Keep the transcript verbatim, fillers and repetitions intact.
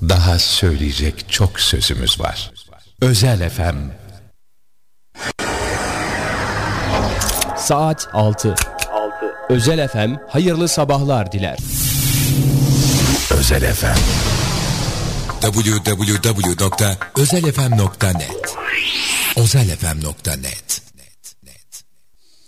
Daha söyleyecek çok sözümüz var. Özel F M. Saat altı. Özel F M hayırlı sabahlar diler. Özel F M. double-u double-u double-u nokta özel f m nokta net özel f m nokta net